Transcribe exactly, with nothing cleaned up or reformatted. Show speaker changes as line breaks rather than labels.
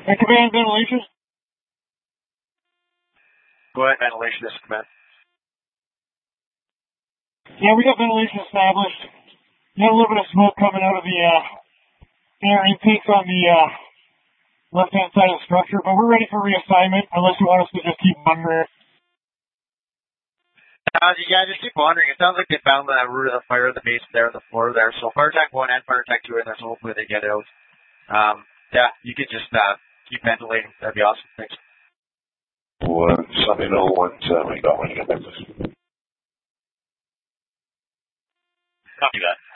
Uh, command ventilation.
Go ahead, ventilation, this is command.
Yeah, we got ventilation established. We got a little bit of smoke coming out of the uh, air intakes on the uh, left-hand side of the structure, but we're ready for reassignment unless you want us to just keep monitoring.
Uh, yeah, just keep monitoring. It sounds like they found the root of the fire, the base there, the floor there. So Fire Tech one and Fire Tech two are in there, so hopefully they get out. Um, yeah, you could just uh, keep ventilating. That'd be awesome. Thanks.
One, let me know when uh, we got when you get back.
Copy that.